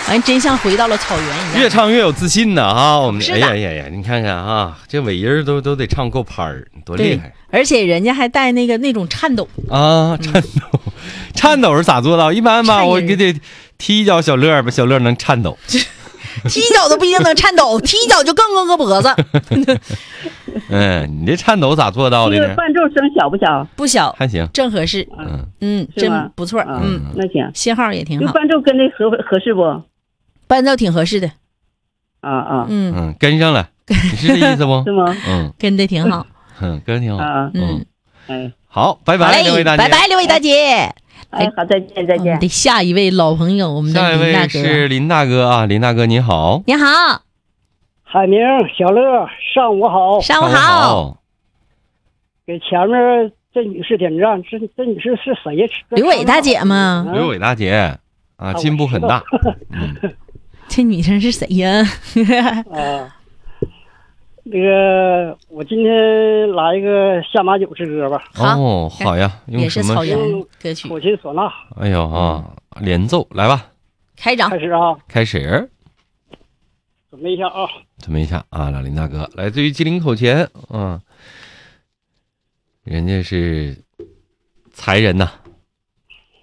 完真像回到了草原一样。 越唱越有自信呢啊！我们是的哎呀，你看看啊，这尾音都得唱够拍儿，多厉害！ 而且人家还带那种颤抖啊，颤抖是咋做到？一般吧，我给得踢一脚小乐吧，小乐能颤抖。 踢脚都不一定能颤抖，踢脚就更搁个脖子。 你这颤抖咋做到的呢？ 这个伴奏声小不小？ 不小， 还行， 正合适。真不错。 那行， 信号也挺好。 就伴奏跟那合适不？ 伴奏挺合适的。 跟上了，你是这意思不？ 是吗？ 跟的挺好。 跟挺好。好，拜拜，两位大姐。 拜拜，两位大姐。 哎，好，再见，再见。 得下一位老朋友，我们的下一位是林大哥啊，林大哥你好。 你好， 海明、小乐，上午好。 上午好。 给前面这女士点赞，这女士是谁呀？ 刘伟大姐吗？ 刘伟大姐啊，进步很大。 这女生是谁呀？ 那个，我今天来一个下马酒之歌吧。 哦，好呀， 也是草原歌曲， 口琴唢呐。 哎呦啊，连奏来吧， 开始啊， 开始， 准备一下啊， 准备一下啊，老林大哥，来自于吉林口前，人家是才人呐。